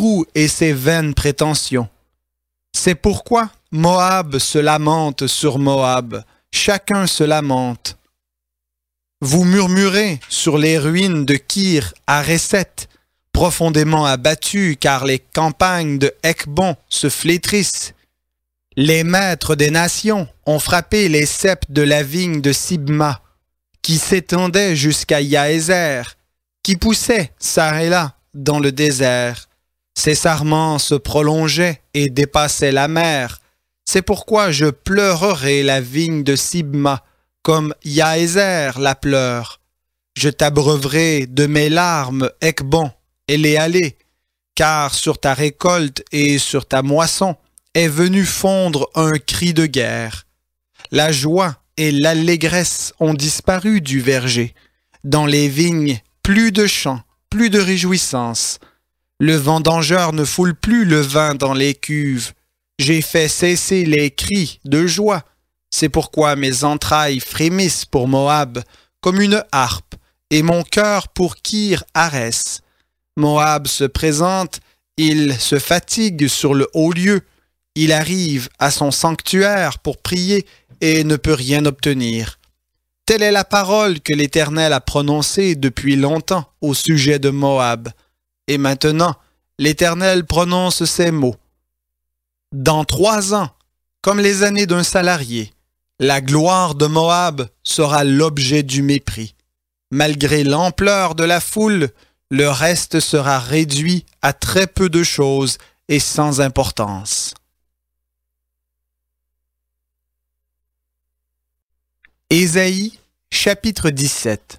trous et ses vaines prétentions. C'est pourquoi Moab se lamente sur Moab, chacun se lamente. Vous murmurez sur les ruines de Kir Hareset, profondément abattues car les campagnes de Hecbon se flétrissent. Les maîtres des nations ont frappé les ceps de la vigne de Sibma, qui s'étendait jusqu'à Yaézer, qui poussait çà et là dans le désert. Ses sarments se prolongeaient et dépassaient la mer. C'est pourquoi je pleurerai la vigne de Sibma, comme Yaézer la pleure. Je t'abreuverai de mes larmes, Hecbon, et les allées, car sur ta récolte et sur ta moisson est venu fondre un cri de guerre. La joie et l'allégresse ont disparu du verger. Dans les vignes, plus de chants, plus de réjouissance. Le vendangeur ne foule plus le vin dans les cuves. J'ai fait cesser les cris de joie. C'est pourquoi mes entrailles frémissent pour Moab comme une harpe, et mon cœur pour Kir Hares. Moab se présente, il se fatigue sur le haut lieu. Il arrive à son sanctuaire pour prier et ne peut rien obtenir. Telle est la parole que l'Éternel a prononcée depuis longtemps au sujet de Moab. Et maintenant, l'Éternel prononce ces mots. Dans 3 ans, comme les années d'un salarié, la gloire de Moab sera l'objet du mépris. Malgré l'ampleur de la foule, le reste sera réduit à très peu de choses et sans importance. Ésaïe, chapitre 17.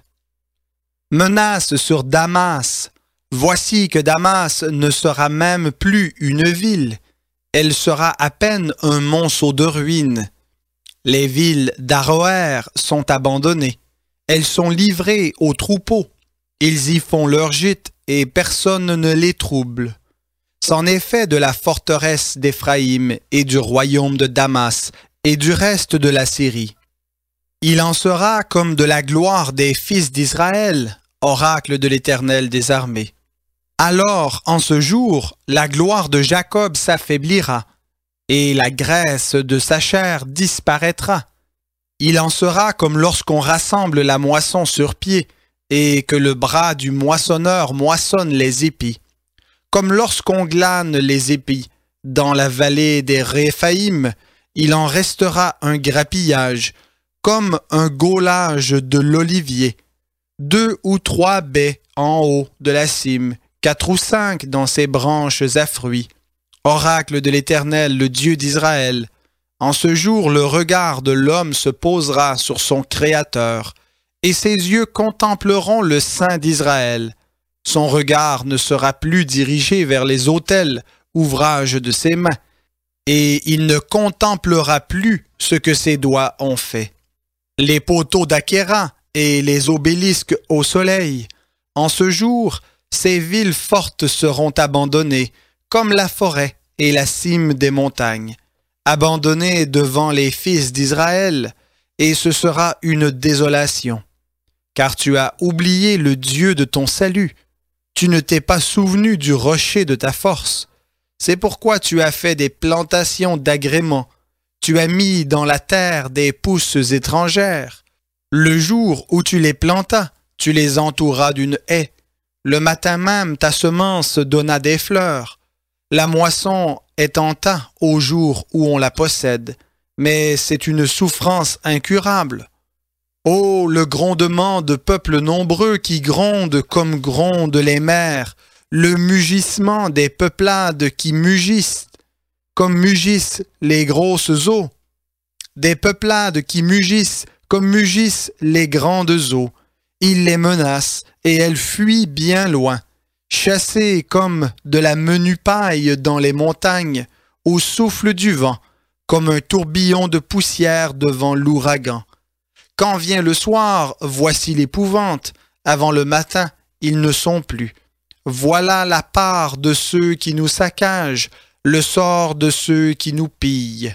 Menace sur Damas. Voici que Damas ne sera même plus une ville. Elle sera à peine un monceau de ruines. Les villes d'Aroër sont abandonnées. Elles sont livrées aux troupeaux. Ils y font leur gîte et personne ne les trouble. C'en est fait de la forteresse d'Éphraïm et du royaume de Damas et du reste de la Syrie. Il en sera comme de la gloire des fils d'Israël, oracle de l'Éternel des armées. Alors, en ce jour, la gloire de Jacob s'affaiblira, et la graisse de sa chair disparaîtra. Il en sera comme lorsqu'on rassemble la moisson sur pied, et que le bras du moissonneur moissonne les épis. Comme lorsqu'on glane les épis, dans la vallée des Réphaïm, il en restera un grappillage, comme un gaulage de l'olivier, 2 ou 3 baies en haut de la cime, 4 ou 5 dans ses branches à fruits. Oracle de l'Éternel, le Dieu d'Israël. En ce jour, le regard de l'homme se posera sur son Créateur, et ses yeux contempleront le Saint d'Israël. Son regard ne sera plus dirigé vers les autels, ouvrage de ses mains, et il ne contemplera plus ce que ses doigts ont fait. Les poteaux d'Akéra et les obélisques au soleil. En ce jour, ces villes fortes seront abandonnées, comme la forêt et la cime des montagnes, abandonnées devant les fils d'Israël, et ce sera une désolation. Car tu as oublié le Dieu de ton salut, tu ne t'es pas souvenu du rocher de ta force. C'est pourquoi tu as fait des plantations d'agréments, tu as mis dans la terre des pousses étrangères. Le jour où tu les plantas, tu les entouras d'une haie. Le matin même, ta semence donna des fleurs. La moisson est en temps au jour où on la possède, mais c'est une souffrance incurable. Ô le grondement de peuples nombreux qui grondent comme grondent les mers, le mugissement des peuplades qui mugissent, comme mugissent les grosses eaux, des peuplades qui mugissent comme mugissent les grandes eaux. Il les menace et elles fuient bien loin, chassées comme de la menue paille dans les montagnes, au souffle du vent, comme un tourbillon de poussière devant l'ouragan. Quand vient le soir, voici l'épouvante, avant le matin, ils ne sont plus. Voilà la part de ceux qui nous saccagent, le sort de ceux qui nous pillent.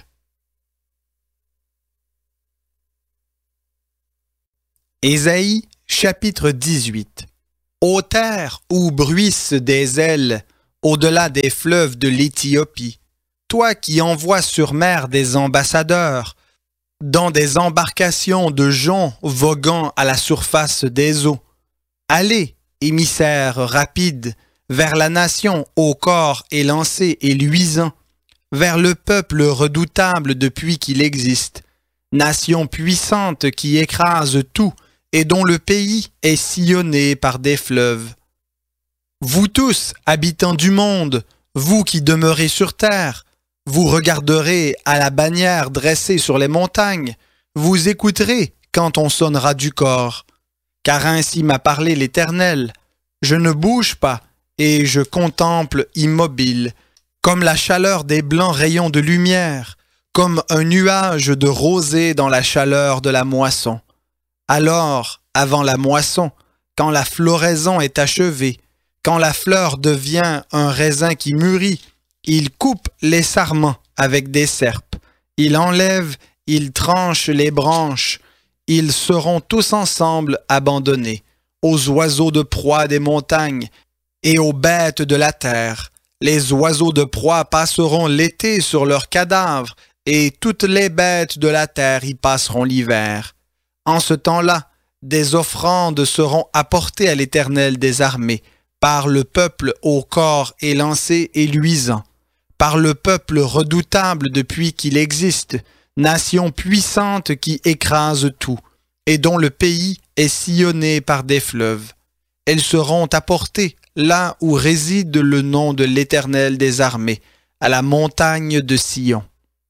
Ésaïe, chapitre 18. Ô terre où bruissent des ailes, au-delà des fleuves de l'Éthiopie, toi qui envoies sur mer des ambassadeurs, dans des embarcations de gens voguant à la surface des eaux. Allez, émissaires rapides, vers la nation au corps élancé et luisant, vers le peuple redoutable depuis qu'il existe, nation puissante qui écrase tout et dont le pays est sillonné par des fleuves. Vous tous, habitants du monde, vous qui demeurez sur terre, vous regarderez à la bannière dressée sur les montagnes, vous écouterez quand on sonnera du corps. Car ainsi m'a parlé l'Éternel, je ne bouge pas et je contemple immobile, comme la chaleur des blancs rayons de lumière, comme un nuage de rosée dans la chaleur de la moisson. Alors, avant la moisson, quand la floraison est achevée, quand la fleur devient un raisin qui mûrit, il coupe les sarments avec des serpes, il enlève, il tranche les branches, ils seront tous ensemble abandonnés, aux oiseaux de proie des montagnes et aux bêtes de la terre. Les oiseaux de proie passeront l'été sur leurs cadavres, et toutes les bêtes de la terre y passeront l'hiver. En ce temps-là, des offrandes seront apportées à l'Éternel des armées, par le peuple au corps élancé et luisant, par le peuple redoutable depuis qu'il existe, nation puissante qui écrase tout, et dont le pays est sillonné par des fleuves. Elles seront apportées là où réside le nom de l'Éternel des armées, à la montagne de Sion.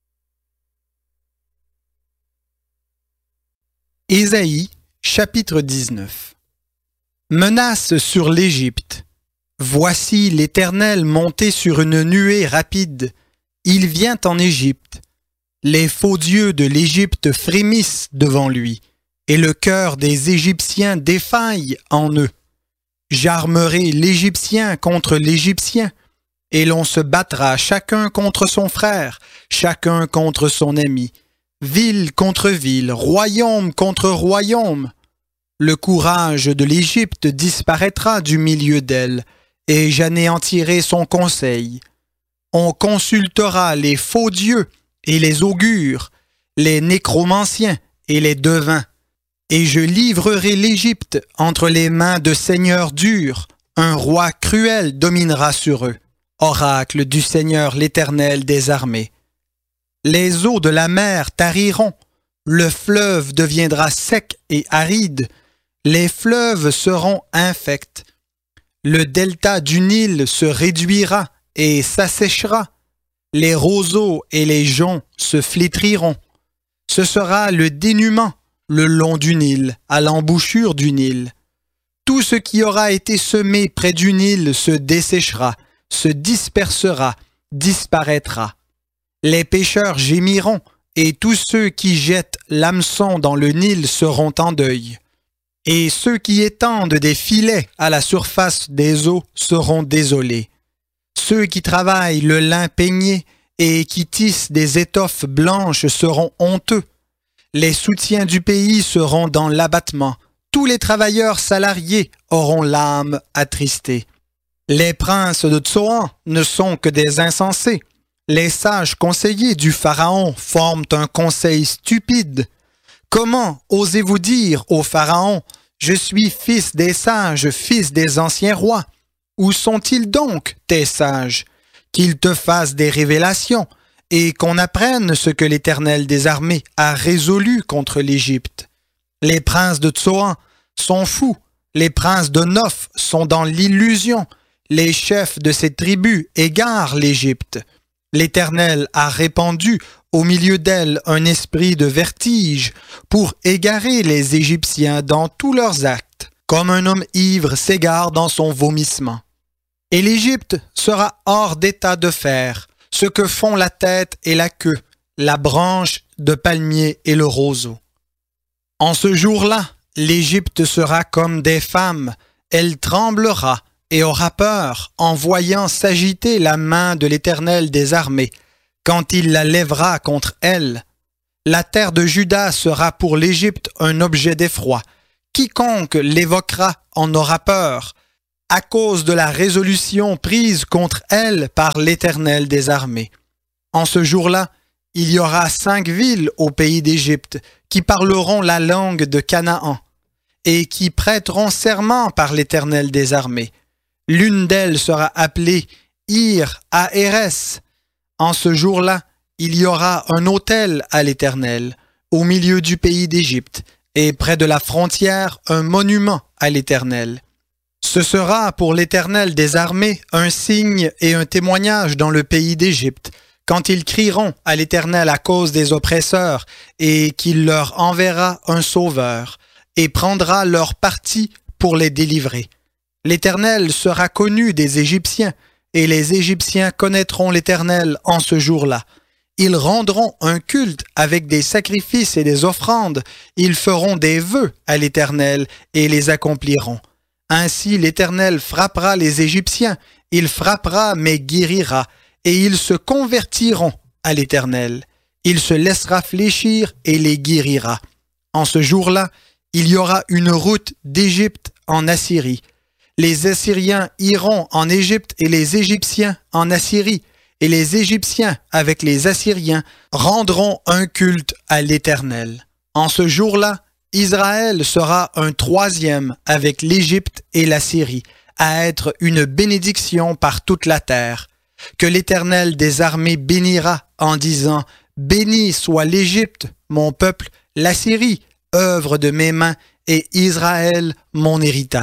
Ésaïe, chapitre 19. Menace sur l'Égypte. Voici l'Éternel monté sur une nuée rapide. Il vient en Égypte. Les faux dieux de l'Égypte frémissent devant lui, et le cœur des Égyptiens défaille en eux. J'armerai l'Égyptien contre l'Égyptien, et l'on se battra chacun contre son frère, chacun contre son ami, ville contre ville, royaume contre royaume. Le courage de l'Égypte disparaîtra du milieu d'elle, et j'anéantirai son conseil. On consultera les faux dieux et les augures, les nécromanciens et les devins. Et je livrerai l'Égypte entre les mains de seigneurs durs. Un roi cruel dominera sur eux. Oracle du Seigneur l'Éternel des armées. Les eaux de la mer tariront. Le fleuve deviendra sec et aride. Les fleuves seront infects. Le delta du Nil se réduira et s'asséchera. Les roseaux et les joncs se flétriront. Ce sera le dénuement le long du Nil, à l'embouchure du Nil. Tout ce qui aura été semé près du Nil se desséchera, se dispersera, disparaîtra. Les pêcheurs gémiront, et tous ceux qui jettent l'hameçon dans le Nil seront en deuil. Et ceux qui étendent des filets à la surface des eaux seront désolés. Ceux qui travaillent le lin peigné et qui tissent des étoffes blanches seront honteux. Les soutiens du pays seront dans l'abattement. Tous les travailleurs salariés auront l'âme attristée. Les princes de Tsoan ne sont que des insensés. Les sages conseillers du Pharaon forment un conseil stupide. Comment osez-vous dire au Pharaon « Je suis fils des sages, fils des anciens rois » ? Où sont-ils donc, tes sages? Qu'ils te fassent des révélations et qu'on apprenne ce que l'Éternel des armées a résolu contre l'Égypte. Les princes de Tsoan sont fous, les princes de Noph sont dans l'illusion, les chefs de ces tribus égarent l'Égypte. L'Éternel a répandu au milieu d'elle un esprit de vertige pour égarer les Égyptiens dans tous leurs actes, comme un homme ivre s'égare dans son vomissement. Et l'Égypte sera hors d'état de faire ce que font la tête et la queue, la branche de palmier et le roseau. En ce jour-là, l'Égypte sera comme des femmes, elle tremblera et aura peur en voyant s'agiter la main de l'Éternel des armées, quand il la lèvera contre elle. La terre de Juda sera pour l'Égypte un objet d'effroi. Quiconque l'évoquera en aura peur. à cause de la résolution prise contre elle par l'Éternel des armées. En ce jour-là, il y aura 5 villes au pays d'Égypte qui parleront la langue de Canaan et qui prêteront serment par l'Éternel des armées. L'une d'elles sera appelée Ir-Aérès. En ce jour-là, il y aura un autel à l'Éternel au milieu du pays d'Égypte et près de la frontière un monument à l'Éternel. Ce sera pour l'Éternel des armées un signe et un témoignage dans le pays d'Égypte, quand ils crieront à l'Éternel à cause des oppresseurs, et qu'il leur enverra un sauveur, et prendra leur parti pour les délivrer. L'Éternel sera connu des Égyptiens, et les Égyptiens connaîtront l'Éternel en ce jour-là. Ils rendront un culte avec des sacrifices et des offrandes, ils feront des vœux à l'Éternel et les accompliront. Ainsi l'Éternel frappera les Égyptiens, il frappera mais guérira, et ils se convertiront à l'Éternel. Il se laissera fléchir et les guérira. En ce jour-là, il y aura une route d'Égypte en Assyrie. Les Assyriens iront en Égypte et les Égyptiens en Assyrie, et les Égyptiens avec les Assyriens rendront un culte à l'Éternel. En ce jour-là, Israël sera un 3e avec l'Égypte et l'Assyrie, à être une bénédiction par toute la terre. Que l'Éternel des armées bénira en disant « Béni soit l'Égypte, mon peuple, l'Assyrie, œuvre de mes mains, et Israël, mon héritage. »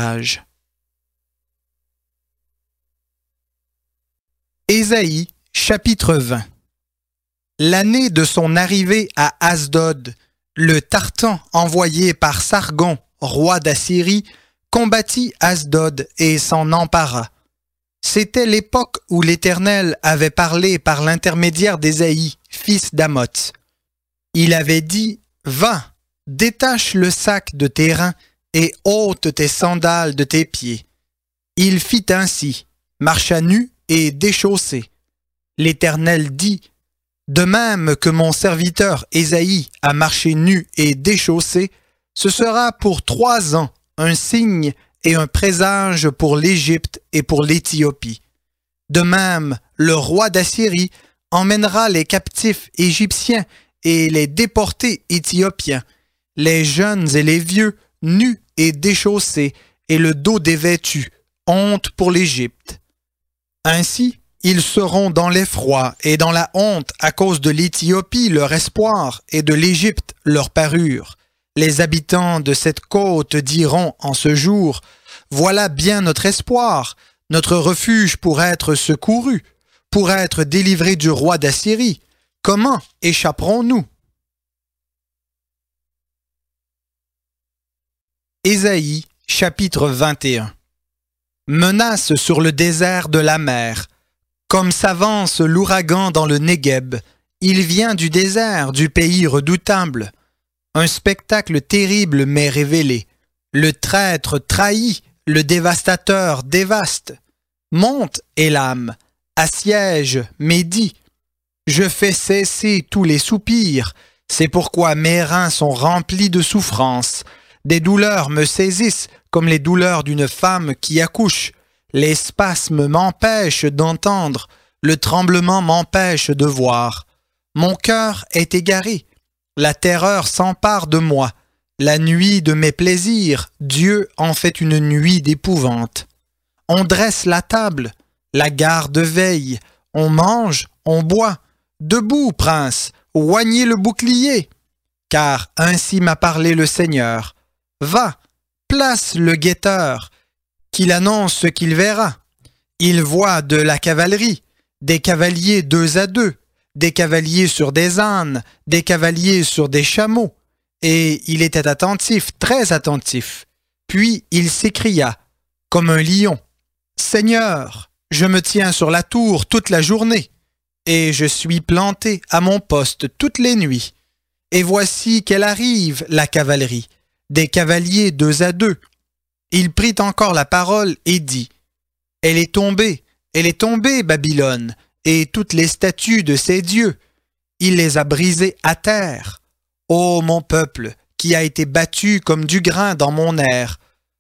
Ésaïe, chapitre 20. L'année de son arrivée à Asdod, le Tartan envoyé par Sargon, roi d'Assyrie, combattit Asdod et s'en empara. C'était l'époque où l'Éternel avait parlé par l'intermédiaire d'Ésaïe, fils d'Amoz. Il avait dit « Va, détache le sac de tes reins et ôte tes sandales de tes pieds. » Il fit ainsi, marcha nu et déchaussé. L'Éternel dit « De même que mon serviteur Ésaïe a marché nu et déchaussé, ce sera pour 3 ans un signe et un présage pour l'Égypte et pour l'Éthiopie. De même, le roi d'Assyrie emmènera les captifs égyptiens et les déportés éthiopiens, les jeunes et les vieux, nus et déchaussés, et le dos dévêtu, honte pour l'Égypte. Ainsi, ils seront dans l'effroi et dans la honte à cause de l'Éthiopie leur espoir et de l'Égypte leur parure. Les habitants de cette côte diront en ce jour « Voilà bien notre espoir, notre refuge pour être secouru, pour être délivré du roi d'Assyrie. Comment échapperons-nous » Ésaïe, chapitre 21. Menace sur le désert de la mer. Comme s'avance l'ouragan dans le Négueb, il vient du désert, du pays redoutable. Un spectacle terrible m'est révélé. Le traître trahit, le dévastateur dévaste. Monte, Élam, assiège, Médie. Je fais cesser tous les soupirs, c'est pourquoi mes reins sont remplis de souffrance. Des douleurs me saisissent comme les douleurs d'une femme qui accouche. Les spasmes m'empêchent d'entendre, le tremblement m'empêche de voir. Mon cœur est égaré. La terreur s'empare de moi. La nuit de mes plaisirs, Dieu en fait une nuit d'épouvante. On dresse la table, la garde veille, on mange, on boit. Debout, prince, oignez le bouclier. Car ainsi m'a parlé le Seigneur. Va, place le guetteur, qu'il annonce ce qu'il verra. Il voit de la cavalerie, des cavaliers 2 à 2, des cavaliers sur des ânes, des cavaliers sur des chameaux. Et il était attentif, très attentif. Puis il s'écria, comme un lion, « Seigneur, je me tiens sur la tour toute la journée, et je suis planté à mon poste toutes les nuits. Et voici qu'elle arrive, la cavalerie, des cavaliers 2 à 2. Il prit encore la parole et dit, « Elle est tombée, Babylone, et toutes les statues de ses dieux. Il les a brisées à terre. Ô mon peuple, qui a été battu comme du grain dans mon air,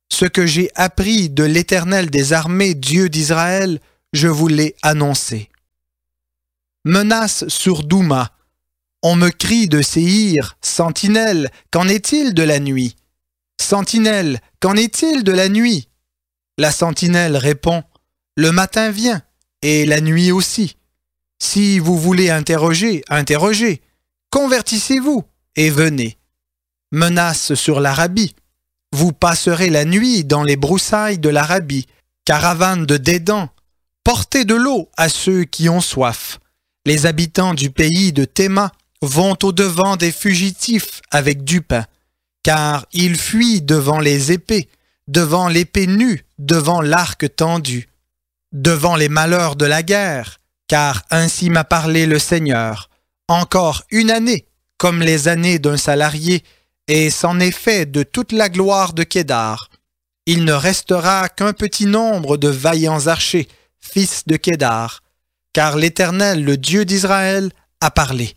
Ce que j'ai appris de l'Éternel des armées, Dieu d'Israël, je vous l'ai annoncé. Menace sur Douma. On me crie de Séhir, sentinelle, qu'en est-il de la nuit? Sentinelle, qu'en est-il de la nuit? La sentinelle répond, le matin vient, et la nuit aussi. Si vous voulez interroger, interrogez. Convertissez-vous, et venez. Menace sur l'Arabie. Vous passerez la nuit dans les broussailles de l'Arabie, caravane de Dédan. Portez de l'eau à ceux qui ont soif. Les habitants du pays de Théma vont au-devant des fugitifs avec du pain, car ils fuient devant les épées, devant l'épée nue, devant l'arc tendu, devant les malheurs de la guerre, car ainsi m'a parlé le Seigneur. Encore une année, comme les années d'un salarié, et c'en est fait de toute la gloire de Kédar. Il ne restera qu'un petit nombre de vaillants archers, fils de Kédar, car l'Éternel, le Dieu d'Israël, a parlé.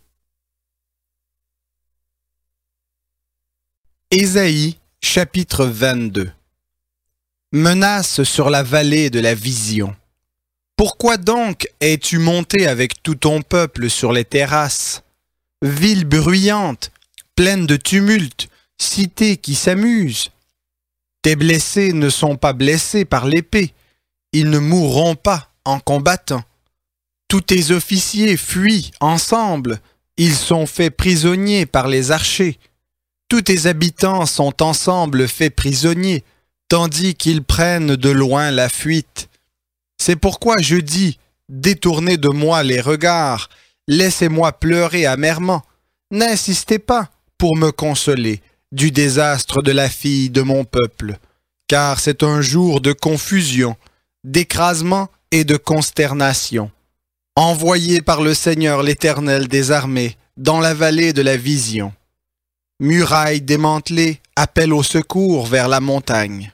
Ésaïe, chapitre 22. Menace sur la vallée de la vision. Pourquoi donc es-tu monté avec tout ton peuple sur les terrasses? Ville bruyante, pleine de tumulte, cité qui s'amuse. Tes blessés ne sont pas blessés par l'épée, ils ne mourront pas en combattant. Tous tes officiers fuient ensemble, ils sont faits prisonniers par les archers. Tous tes habitants sont ensemble faits prisonniers, tandis qu'ils prennent de loin la fuite. C'est pourquoi je dis, détournez de moi les regards, laissez-moi pleurer amèrement. N'insistez pas pour me consoler du désastre de la fille de mon peuple, car c'est un jour de confusion, d'écrasement et de consternation. Envoyé par le Seigneur l'Éternel des armées dans la vallée de la vision. Murailles démantelées, appel au secours vers la montagne.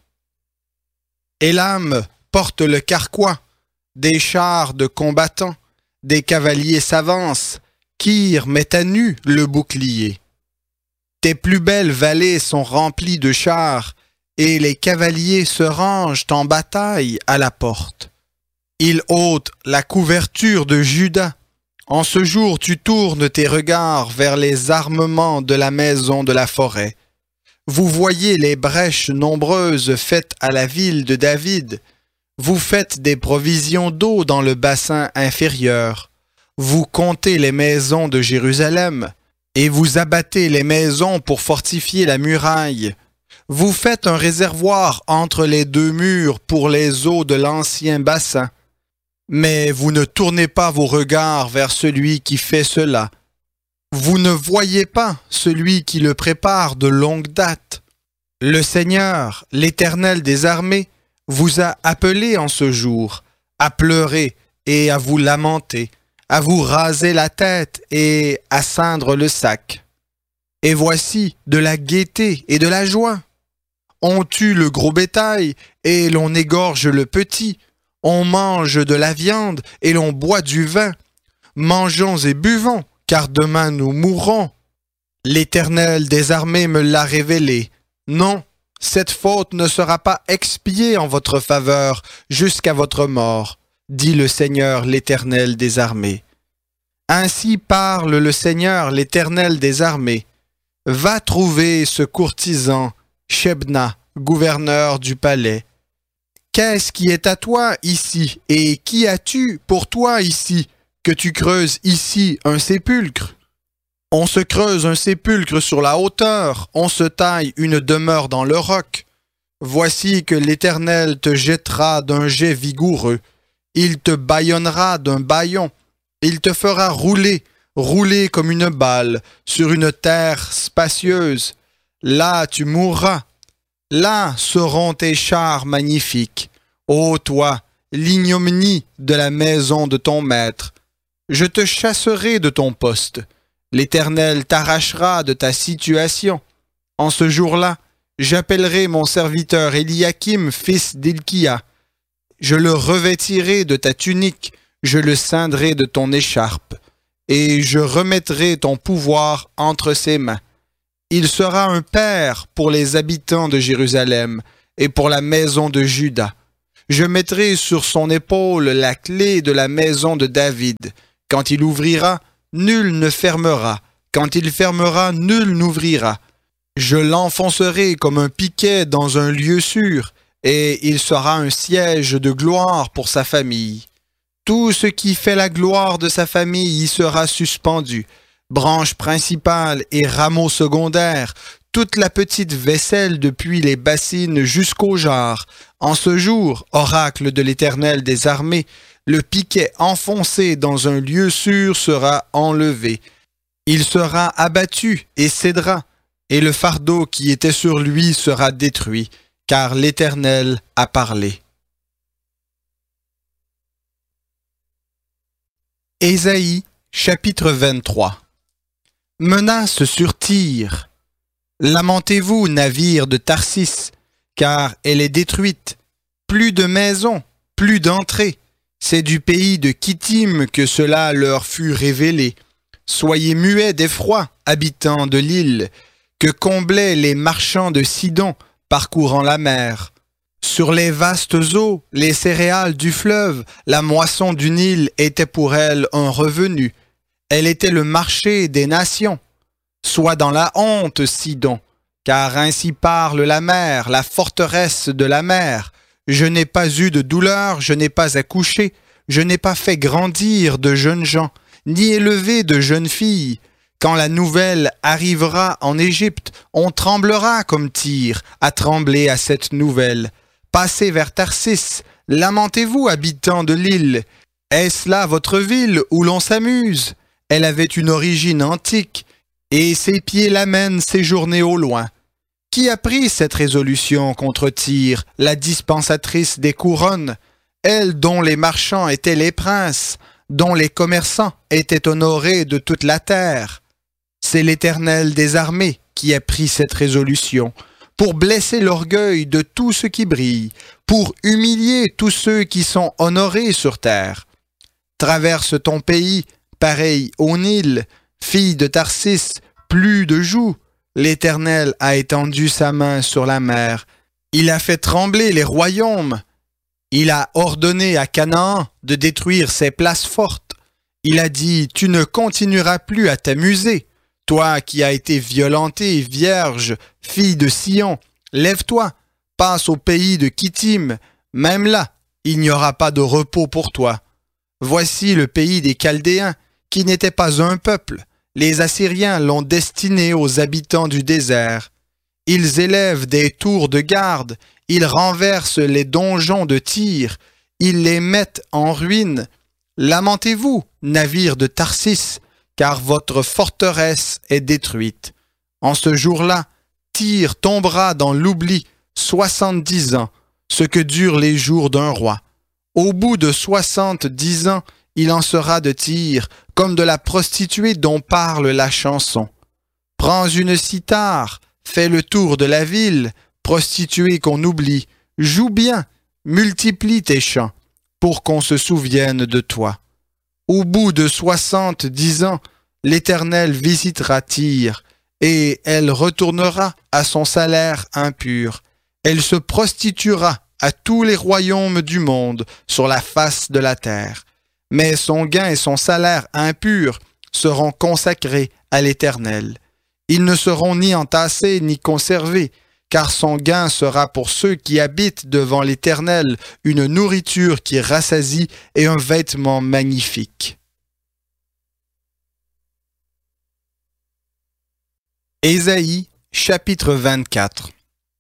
Élam porte le carquois, des chars de combattants, des cavaliers s'avancent, Kir met à nu le bouclier. Tes plus belles vallées sont remplies de chars, et les cavaliers se rangent en bataille à la porte. Ils ôtent la couverture de Juda. En ce jour, tu tournes tes regards vers les armements de la maison de la forêt. Vous voyez les brèches nombreuses faites à la ville de David. Vous faites des provisions d'eau dans le bassin inférieur. Vous comptez les maisons de Jérusalem, et vous abattez les maisons pour fortifier la muraille. Vous faites un réservoir entre les deux murs pour les eaux de l'ancien bassin. Mais vous ne tournez pas vos regards vers celui qui fait cela. Vous ne voyez pas celui qui le prépare de longue date. Le Seigneur, l'Éternel des armées, vous a appelé en ce jour à pleurer et à vous lamenter, à vous raser la tête et à ceindre le sac. Et voici de la gaieté et de la joie. On tue le gros bétail et l'on égorge le petit. On mange de la viande et l'on boit du vin. Mangeons et buvons, car demain nous mourrons. L'Éternel des armées me l'a révélé. Non, cette faute ne sera pas expiée en votre faveur jusqu'à votre mort, dit le Seigneur l'Éternel des armées. Ainsi parle le Seigneur l'Éternel des armées. Va trouver ce courtisan, Shebna, gouverneur du palais. Qu'est-ce qui est à toi ici, et qui as-tu pour toi ici, que tu creuses ici un sépulcre? On se creuse un sépulcre sur la hauteur, on se taille une demeure dans le roc. Voici que l'Éternel te jettera d'un jet vigoureux, il te bâillonnera d'un bâillon, il te fera rouler, rouler comme une balle, sur une terre spacieuse. Là tu mourras. Là seront tes chars magnifiques. Ô toi, l'ignominie de la maison de ton maître. Je te chasserai de ton poste. L'Éternel t'arrachera de ta situation. En ce jour-là, j'appellerai mon serviteur Éliakim, fils d'Hilkia. Je le revêtirai de ta tunique, je le ceindrai de ton écharpe, et je remettrai ton pouvoir entre ses mains. Il sera un père pour les habitants de Jérusalem, et pour la maison de Juda. Je mettrai sur son épaule la clé de la maison de David. Quand il ouvrira, nul ne fermera. Quand il fermera, nul n'ouvrira. Je l'enfoncerai comme un piquet dans un lieu sûr, et il sera un siège de gloire pour sa famille. Tout ce qui fait la gloire de sa famille y sera suspendu. Branche principale et rameaux secondaires, toute la petite vaisselle depuis les bassines jusqu'au jarre. En ce jour, oracle de l'Éternel des armées, le piquet enfoncé dans un lieu sûr sera enlevé. Il sera abattu et cédera, et le fardeau qui était sur lui sera détruit, car l'Éternel a parlé. Ésaïe, chapitre 23. Menace sur Tyr. Lamentez-vous, navire de Tarsis, car elle est détruite. Plus de maisons, plus d'entrées. C'est du pays de Kittim que cela leur fut révélé. Soyez muets d'effroi, habitants de l'île, que comblaient les marchands de Sidon, parcourant la mer. Sur les vastes eaux, les céréales du fleuve, la moisson du Nil était pour elle un revenu. Elle était le marché des nations. Sois dans la honte, Sidon, car ainsi parle la mer, la forteresse de la mer. Je n'ai pas eu de douleur, je n'ai pas accouché, je n'ai pas fait grandir de jeunes gens, ni élevé de jeunes filles. Quand la nouvelle arrivera en Égypte, on tremblera comme Tyr, à trembler à cette nouvelle. Passez vers Tarsis, lamentez-vous, habitants de l'île. Est-ce là votre ville où l'on s'amuse? Elle avait une origine antique, et ses pieds l'amènent séjourner au loin. Qui a pris cette résolution contre Tyr, la dispensatrice des couronnes, elle dont les marchands étaient les princes, dont les commerçants étaient honorés de toute la terre? C'est l'Éternel des armées qui a pris cette résolution, pour blesser l'orgueil de tout ce qui brille, pour humilier tous ceux qui sont honorés sur terre. Traverse ton pays, pareil au Nil, fille de Tarsis, plus de joug. L'Éternel a étendu sa main sur la mer. Il a fait trembler les royaumes. Il a ordonné à Canaan de détruire ses places fortes. Il a dit, tu ne continueras plus à t'amuser. Toi qui as été violentée, vierge, fille de Sion, lève-toi, passe au pays de Kittim. Même là, il n'y aura pas de repos pour toi. Voici le pays des Chaldéens, qui n'était pas un peuple. Les Assyriens l'ont destiné aux habitants du désert. Ils élèvent des tours de garde, ils renversent les donjons de Tyr, ils les mettent en ruine. Lamentez-vous, navires de Tarsis, car votre forteresse est détruite. En ce jour-là, Tyr tombera dans l'oubli 70 ans, ce que durent les jours d'un roi. Au bout de 70 ans, il en sera de Tyr, comme de la prostituée dont parle la chanson. Prends une cithare, fais le tour de la ville, prostituée qu'on oublie, joue bien, multiplie tes chants, pour qu'on se souvienne de toi. Au bout de 70 ans, l'Éternel visitera Tyr, et elle retournera à son salaire impur. Elle se prostituera à tous les royaumes du monde sur la face de la terre. Mais son gain et son salaire impur seront consacrés à l'Éternel. Ils ne seront ni entassés ni conservés, car son gain sera pour ceux qui habitent devant l'Éternel une nourriture qui rassasie et un vêtement magnifique. Ésaïe, chapitre 24.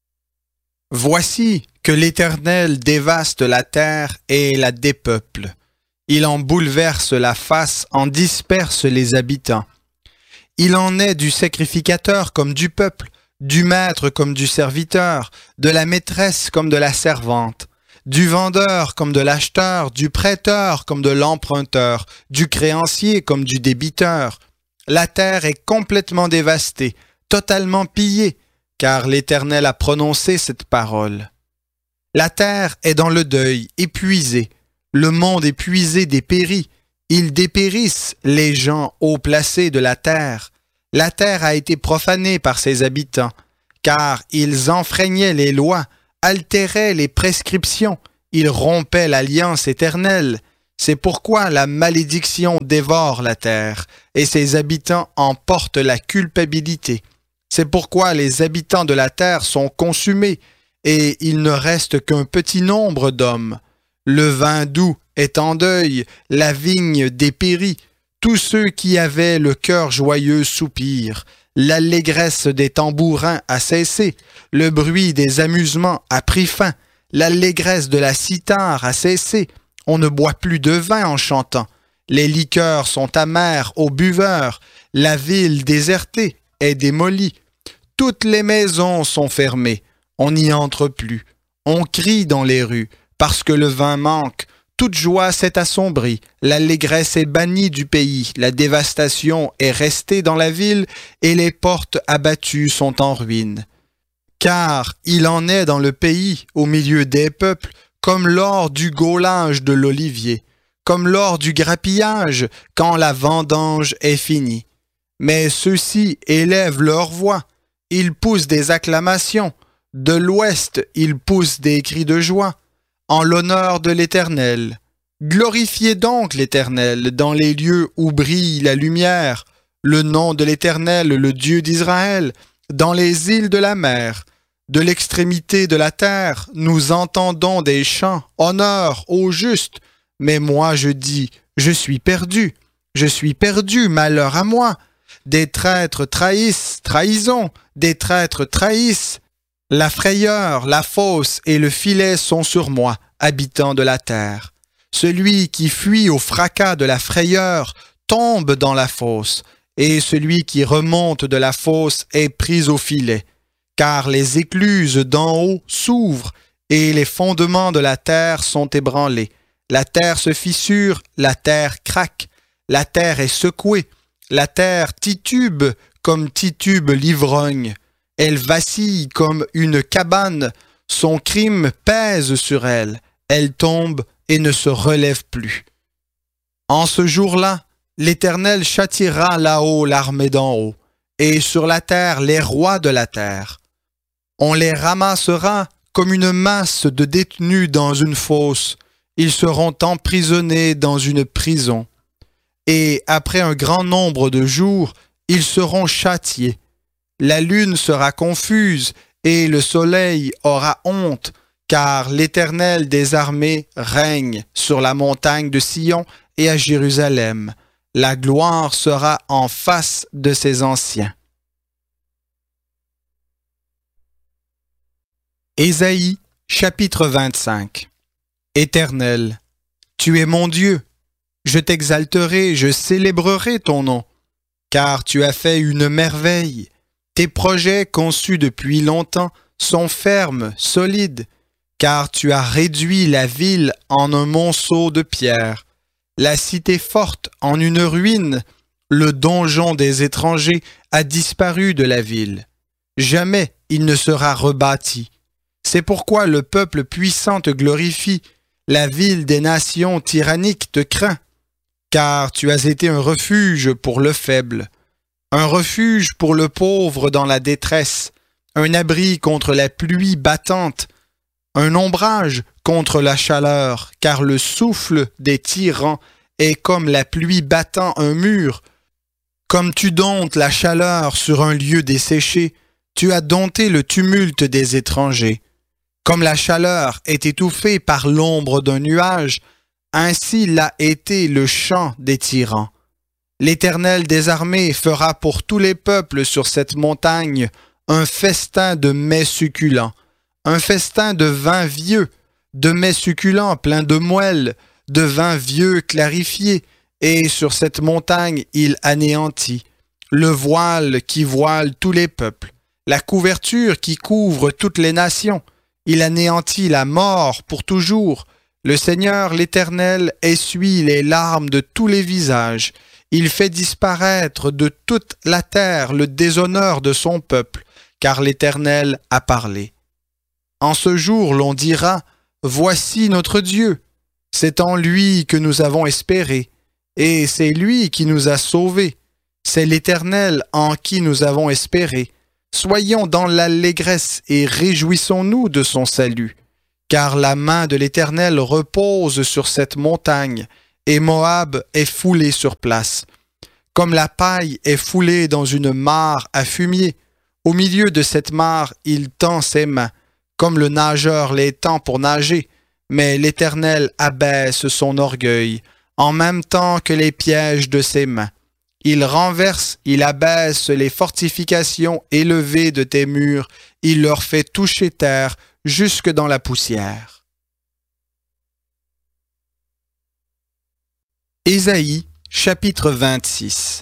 Voici que l'Éternel dévaste la terre et la dépeuple. Il en bouleverse la face, en disperse les habitants. Il en est du sacrificateur comme du peuple, du maître comme du serviteur, de la maîtresse comme de la servante, du vendeur comme de l'acheteur, du prêteur comme de l'emprunteur, du créancier comme du débiteur. La terre est complètement dévastée, totalement pillée, car l'Éternel a prononcé cette parole. La terre est dans le deuil, épuisée. Le monde épuisé dépérit. Ils dépérissent, les gens haut placés de la terre. La terre a été profanée par ses habitants, car ils enfreignaient les lois, altérait les prescriptions, il rompait l'alliance éternelle. C'est pourquoi la malédiction dévore la terre, et ses habitants en portent la culpabilité. C'est pourquoi les habitants de la terre sont consumés, et il ne reste qu'un petit nombre d'hommes. Le vin doux est en deuil, la vigne dépérit. Tous ceux qui avaient le cœur joyeux soupirent. L'allégresse des tambourins a cessé, le bruit des amusements a pris fin, l'allégresse de la cithare a cessé. On ne boit plus de vin en chantant. Les liqueurs sont amères aux buveurs. La ville désertée est démolie. Toutes les maisons sont fermées. On n'y entre plus. On crie dans les rues parce que le vin manque. Toute joie s'est assombrie. L'allégresse est bannie du pays. La dévastation est restée dans la ville et les portes abattues sont en ruine. Car il en est dans le pays, au milieu des peuples, comme lors du gaulage de l'olivier, comme lors du grappillage, quand la vendange est finie. Mais ceux-ci élèvent leur voix, ils poussent des acclamations, de l'ouest ils poussent des cris de joie, en l'honneur de l'Éternel. Glorifiez donc l'Éternel dans les lieux où brille la lumière, le nom de l'Éternel, le Dieu d'Israël, dans les îles de la mer. De l'extrémité de la terre, nous entendons des chants, honneur au juste. Mais moi je dis, je suis perdu, malheur à moi. Des traîtres trahissent, trahison, des traîtres trahissent. La frayeur, la fosse et le filet sont sur moi, habitant de la terre. Celui qui fuit au fracas de la frayeur tombe dans la fosse, et celui qui remonte de la fosse est pris au filet. Car les écluses d'en haut s'ouvrent et les fondements de la terre sont ébranlés. La terre se fissure, la terre craque, la terre est secouée, la terre titube comme titube l'ivrogne. Elle vacille comme une cabane, son crime pèse sur elle, elle tombe et ne se relève plus. En ce jour-là, l'Éternel châtiera là-haut l'armée d'en haut, et sur la terre les rois de la terre. On les ramassera comme une masse de détenus dans une fosse. Ils seront emprisonnés dans une prison. Et après un grand nombre de jours, ils seront châtiés. La lune sera confuse et le soleil aura honte, car l'Éternel des armées règne sur la montagne de Sion et à Jérusalem. La gloire sera en face de ses anciens. Ésaïe, chapitre 25. Éternel, tu es mon Dieu. Je t'exalterai, je célébrerai ton nom, car tu as fait une merveille. Tes projets conçus depuis longtemps sont fermes, solides, car tu as réduit la ville en un monceau de pierre, la cité forte en une ruine, le donjon des étrangers a disparu de la ville. Jamais il ne sera rebâti. C'est pourquoi le peuple puissant te glorifie, la ville des nations tyranniques te craint, car tu as été un refuge pour le faible, un refuge pour le pauvre dans la détresse, un abri contre la pluie battante, un ombrage contre la chaleur, car le souffle des tyrans est comme la pluie battant un mur. Comme tu domptes la chaleur sur un lieu desséché, tu as dompté le tumulte des étrangers. Comme la chaleur est étouffée par l'ombre d'un nuage, ainsi l'a été le chant des tyrans. L'Éternel des armées fera pour tous les peuples sur cette montagne un festin de mets succulents, un festin de vin vieux, de mets succulents pleins de moelle, de vin vieux clarifié, et sur cette montagne il anéantit le voile qui voile tous les peuples, la couverture qui couvre toutes les nations. Il anéantit la mort pour toujours. Le Seigneur l'Éternel essuie les larmes de tous les visages. Il fait disparaître de toute la terre le déshonneur de son peuple, car l'Éternel a parlé. En ce jour, l'on dira, « Voici notre Dieu. C'est en lui que nous avons espéré, et c'est lui qui nous a sauvés. C'est l'Éternel en qui nous avons espéré. Soyons dans l'allégresse et réjouissons-nous de son salut, car la main de l'Éternel repose sur cette montagne, et Moab est foulé sur place. Comme la paille est foulée dans une mare à fumier, au milieu de cette mare, il tend ses mains, comme le nageur les tend pour nager, mais l'Éternel abaisse son orgueil, en même temps que les pièges de ses mains. Il renverse, il abaisse les fortifications élevées de tes murs, il leur fait toucher terre jusque dans la poussière. Ésaïe, chapitre 26.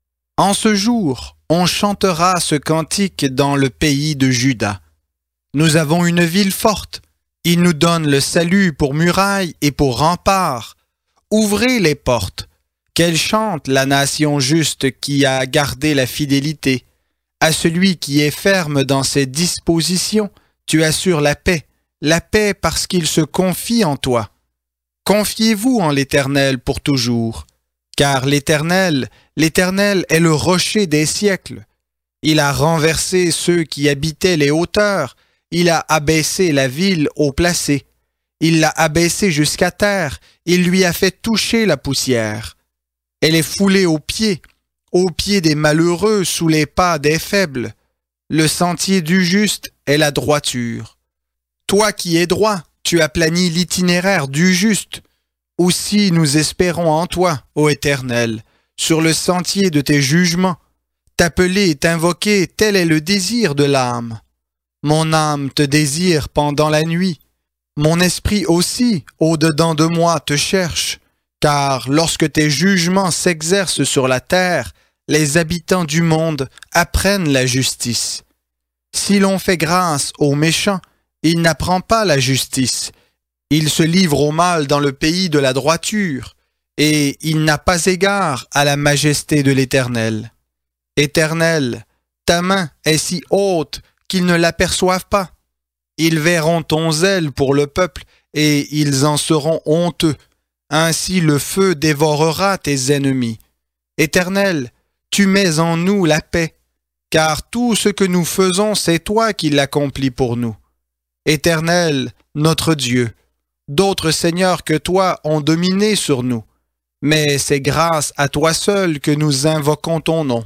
En ce jour, on chantera ce cantique dans le pays de Juda. Nous avons une ville forte, il nous donne le salut pour muraille et pour rempart. Ouvrez les portes, qu'elle chante la nation juste qui a gardé la fidélité. À celui qui est ferme dans ses dispositions, tu assures la paix parce qu'il se confie en toi. Confiez-vous en l'Éternel pour toujours, car l'Éternel est le rocher des siècles. Il a renversé ceux qui habitaient les hauteurs, il a abaissé la ville haut placée. Il l'a abaissée jusqu'à terre, il lui a fait toucher la poussière. Elle est foulée aux pieds des malheureux, sous les pas des faibles. Le sentier du juste est la droiture. Toi qui es droit, tu aplanis l'itinéraire du juste. Aussi nous espérons en toi, ô Éternel, sur le sentier de tes jugements. T'appeler et t'invoquer, tel est le désir de l'âme. Mon âme te désire pendant la nuit. Mon esprit aussi, au-dedans de moi, te cherche. Car lorsque tes jugements s'exercent sur la terre, les habitants du monde apprennent la justice. Si l'on fait grâce aux méchants, il n'apprend pas la justice. Il se livre au mal dans le pays de la droiture, et il n'a pas égard à la majesté de l'Éternel. Éternel, ta main est si haute qu'ils ne l'aperçoivent pas. Ils verront ton zèle pour le peuple, et ils en seront honteux. Ainsi le feu dévorera tes ennemis. Éternel, tu mets en nous la paix, car tout ce que nous faisons, c'est toi qui l'accomplis pour nous. Éternel, notre Dieu, d'autres seigneurs que toi ont dominé sur nous, mais c'est grâce à toi seul que nous invoquons ton nom.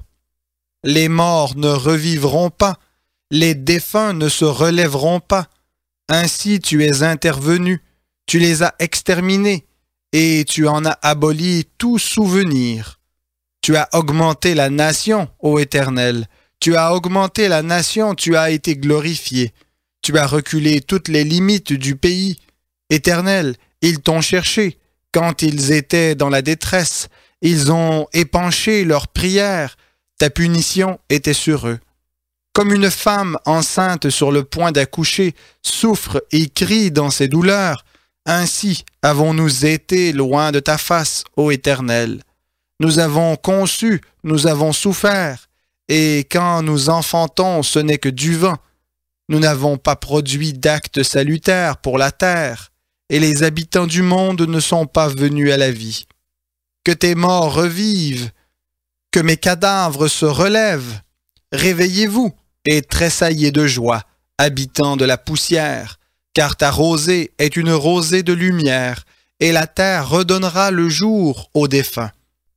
Les morts ne revivront pas, les défunts ne se relèveront pas. Ainsi tu es intervenu, tu les as exterminés, et tu en as aboli tout souvenir. Tu as augmenté la nation, ô Éternel, tu as augmenté la nation, tu as été glorifié. Tu as reculé toutes les limites du pays. Éternel, ils t'ont cherché quand ils étaient dans la détresse. Ils ont épanché leurs prières. Ta punition était sur eux. Comme une femme enceinte sur le point d'accoucher souffre et crie dans ses douleurs, ainsi avons-nous été loin de ta face, ô Éternel. Nous avons conçu, nous avons souffert, et quand nous enfantons, ce n'est que du vent. Nous n'avons pas produit d'actes salutaires pour la terre, et les habitants du monde ne sont pas venus à la vie. Que tes morts revivent, que mes cadavres se relèvent. Réveillez-vous et tressaillez de joie, habitants de la poussière, car ta rosée est une rosée de lumière, et la terre redonnera le jour aux défunts.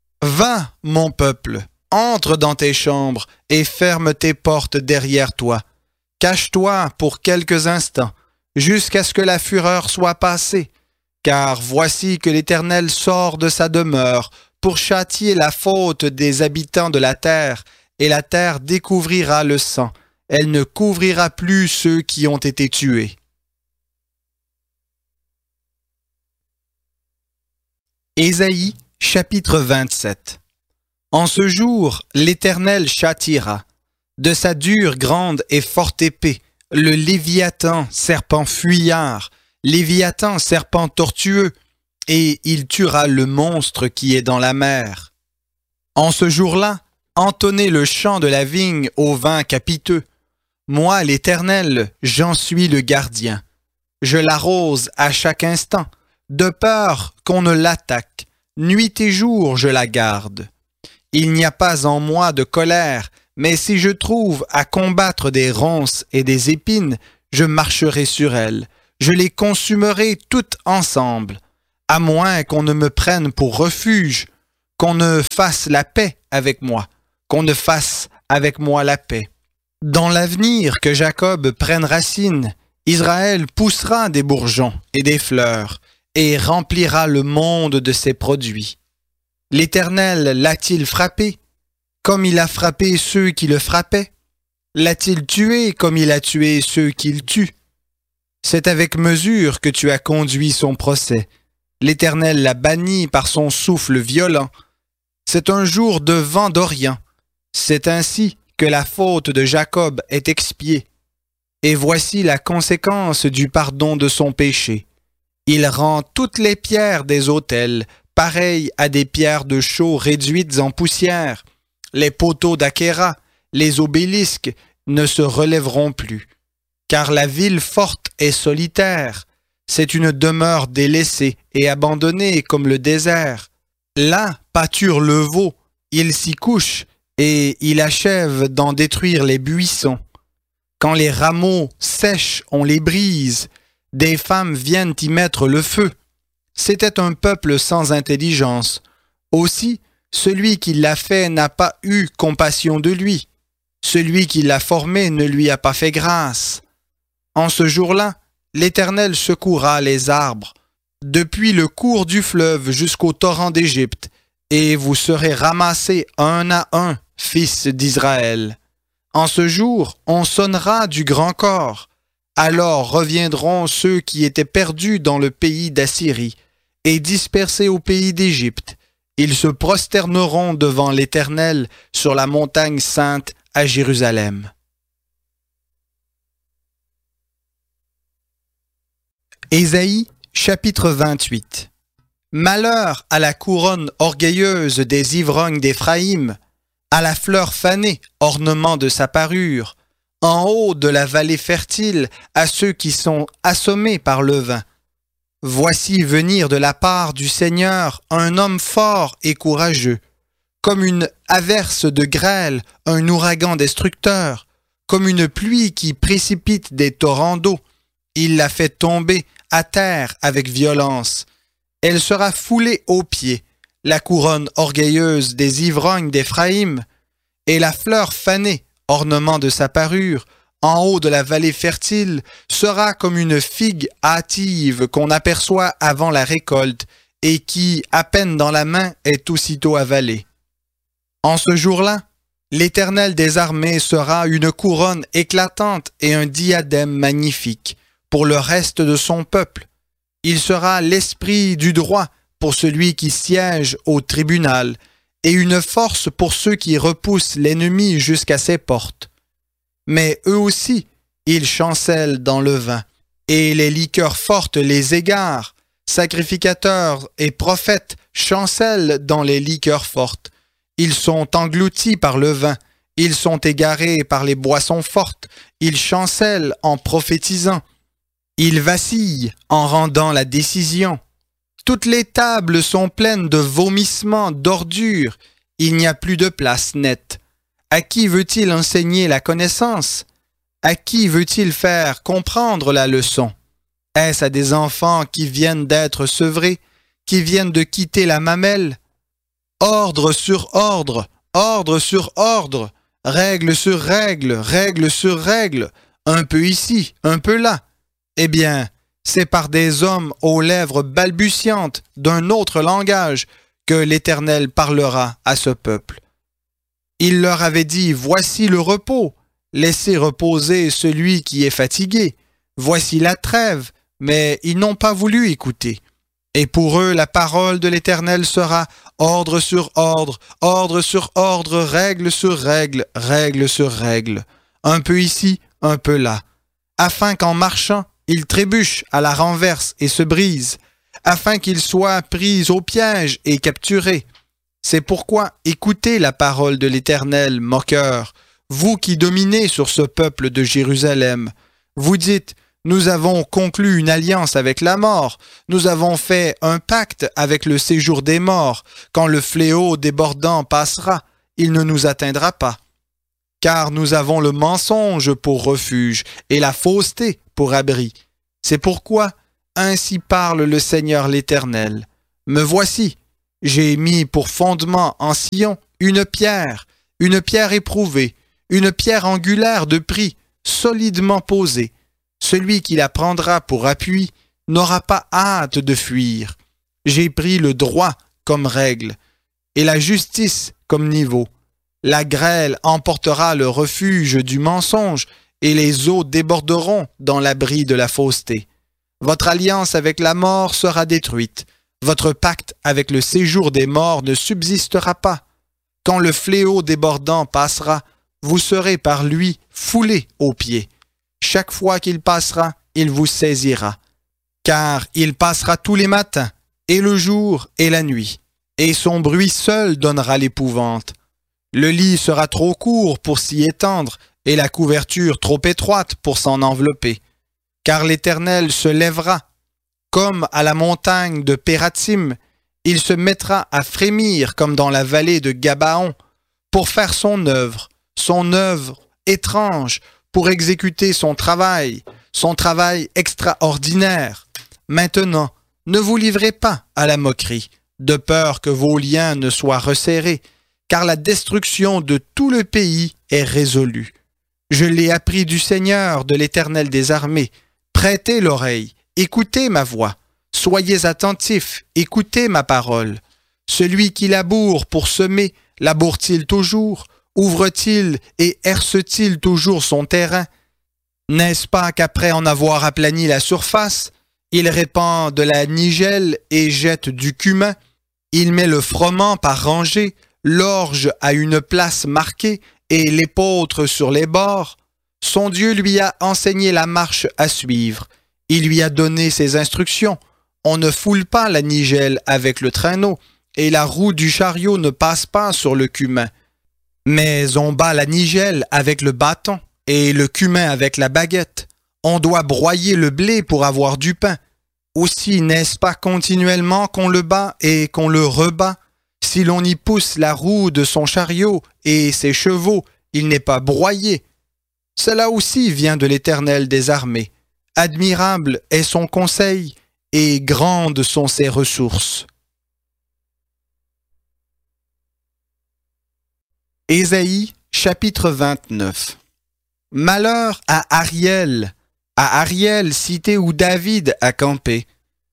Va, mon peuple, entre dans tes chambres et ferme tes portes derrière toi. Cache-toi pour quelques instants, jusqu'à ce que la fureur soit passée, car voici que l'Éternel sort de sa demeure pour châtier la faute des habitants de la terre, et la terre découvrira le sang. Elle ne couvrira plus ceux qui ont été tués. Ésaïe, chapitre 27. En ce jour, l'Éternel châtiera, de sa dure, grande et forte épée, le Léviathan, serpent fuyard, Léviathan, serpent tortueux, et il tuera le monstre qui est dans la mer. En ce jour-là, entonnez le chant de la vigne au vin capiteux. Moi, l'Éternel, j'en suis le gardien. Je l'arrose à chaque instant, de peur qu'on ne l'attaque. Nuit et jour, je la garde. Il n'y a pas en moi de colère, Mais si je trouve à combattre des ronces et des épines, je marcherai sur elles, je les consumerai toutes ensemble, à moins qu'on ne me prenne pour refuge, qu'on ne fasse la paix avec moi, qu'on ne fasse avec moi la paix. Dans l'avenir que Jacob prenne racine, Israël poussera des bourgeons et des fleurs, et remplira le monde de ses produits. L'Éternel l'a-t-il frappé, comme il a frappé ceux qui le frappaient? L'a-t-il tué comme il a tué ceux qu'il tue? C'est avec mesure que tu as conduit son procès. L'Éternel l'a banni par son souffle violent. C'est un jour de vent d'Orient. C'est ainsi que la faute de Jacob est expiée. Et voici la conséquence du pardon de son péché. Il rend toutes les pierres des autels pareilles à des pierres de chaux réduites en poussière. Les poteaux d'Achéra, les obélisques ne se relèveront plus. Car la ville forte est solitaire. C'est une demeure délaissée et abandonnée comme le désert. Là pâture le veau, il s'y couche et il achève d'en détruire les buissons. Quand les rameaux sèchent, on les brise. Des femmes viennent y mettre le feu. C'était un peuple sans intelligence. Aussi, celui qui l'a fait n'a pas eu compassion de lui. Celui qui l'a formé ne lui a pas fait grâce. En ce jour-là, l'Éternel secouera les arbres, depuis le cours du fleuve jusqu'au torrent d'Égypte, et vous serez ramassés un à un, fils d'Israël. En ce jour, on sonnera du grand corps. Alors reviendront ceux qui étaient perdus dans le pays d'Assyrie et dispersés au pays d'Égypte. Ils se prosterneront devant l'Éternel sur la montagne sainte à Jérusalem. Ésaïe, chapitre 28. Malheur à la couronne orgueilleuse des ivrognes d'Éphraïm, à la fleur fanée, ornement de sa parure, en haut de la vallée fertile, à ceux qui sont assommés par le vin. Voici venir de la part du Seigneur un homme fort et courageux, comme une averse de grêle, un ouragan destructeur, comme une pluie qui précipite des torrents d'eau. Il la fait tomber à terre avec violence. Elle sera foulée aux pieds, la couronne orgueilleuse des ivrognes d'Éphraïm, et la fleur fanée, ornement de sa parure, en haut de la vallée fertile, sera comme une figue hâtive qu'on aperçoit avant la récolte et qui, à peine dans la main, est aussitôt avalée. En ce jour-là, l'Éternel des armées sera une couronne éclatante et un diadème magnifique pour le reste de son peuple. Il sera l'esprit du droit pour celui qui siège au tribunal et une force pour ceux qui repoussent l'ennemi jusqu'à ses portes. Mais eux aussi, ils chancellent dans le vin, et les liqueurs fortes les égarent. Sacrificateurs et prophètes chancellent dans les liqueurs fortes. Ils sont engloutis par le vin, ils sont égarés par les boissons fortes, ils chancellent en prophétisant. Ils vacillent en rendant la décision. Toutes les tables sont pleines de vomissements, d'ordures. Il n'y a plus de place nette. À qui veut-il enseigner la connaissance? À qui veut-il faire comprendre la leçon? Est-ce à des enfants qui viennent d'être sevrés, qui viennent de quitter la mamelle? Ordre sur ordre, ordre sur ordre, règle sur règle, règle sur règle, un peu ici, un peu là. Eh bien, c'est par des hommes aux lèvres balbutiantes d'un autre langage que l'Éternel parlera à ce peuple. Il leur avait dit, voici le repos, laissez reposer celui qui est fatigué. Voici la trêve, mais ils n'ont pas voulu écouter. Et pour eux, la parole de l'Éternel sera ordre sur ordre, ordre sur ordre, règle sur règle, règle sur règle, un peu ici, un peu là, afin qu'en marchant, ils trébuchent à la renverse et se brisent, afin qu'ils soient pris au piège et capturés. C'est pourquoi écoutez la parole de l'Éternel, moqueur, vous qui dominez sur ce peuple de Jérusalem. Vous dites, nous avons conclu une alliance avec la mort, nous avons fait un pacte avec le séjour des morts. Quand le fléau débordant passera, il ne nous atteindra pas. car nous avons le mensonge pour refuge et la fausseté pour abri. C'est pourquoi, ainsi parle le Seigneur l'Éternel. Me voici, j'ai mis pour fondement en Sion une pierre éprouvée, une pierre angulaire de prix, solidement posée. Celui qui la prendra pour appui n'aura pas hâte de fuir. J'ai pris le droit comme règle et la justice comme niveau. La grêle emportera le refuge du mensonge et les eaux déborderont dans l'abri de la fausseté. Votre alliance avec la mort sera détruite. Votre pacte avec le séjour des morts ne subsistera pas. Quand le fléau débordant passera, vous serez par lui foulés aux pieds. Chaque fois qu'il passera, il vous saisira. Car il passera tous les matins, et le jour et la nuit, et son bruit seul donnera l'épouvante. Le lit sera trop court pour s'y étendre, et la couverture trop étroite pour s'en envelopper. Car l'Éternel se lèvera, comme à la montagne de Pératim, il se mettra à frémir comme dans la vallée de Gabaon, pour faire son œuvre étrange, pour exécuter son travail extraordinaire. Maintenant, ne vous livrez pas à la moquerie, de peur que vos liens ne soient resserrés, car la destruction de tout le pays est résolue. Je l'ai appris du Seigneur, de l'Éternel des armées. Prêtez l'oreille, écoutez ma voix. Soyez attentifs, écoutez ma parole. Celui qui laboure pour semer, laboure-t-il toujours? Ouvre-t-il et herse-t-il toujours son terrain? N'est-ce pas qu'après en avoir aplani la surface, il répand de la nigelle et jette du cumin? Il met le froment par rangée, l'orge à une place marquée et l'épeautre sur les bords. Son Dieu lui a enseigné la marche à suivre. Il lui a donné ses instructions. On ne foule pas la nigelle avec le traîneau, et la roue du chariot ne passe pas sur le cumin. Mais on bat la nigelle avec le bâton, et le cumin avec la baguette. On doit broyer le blé pour avoir du pain. Aussi n'est-ce pas continuellement qu'on le bat et qu'on le rebat? Si l'on y pousse la roue de son chariot et ses chevaux, il n'est pas broyé. Cela aussi vient de l'Éternel des armées. Admirable est son conseil, et grandes sont ses ressources. Ésaïe, chapitre 29. Malheur à Ariel, cité où David a campé.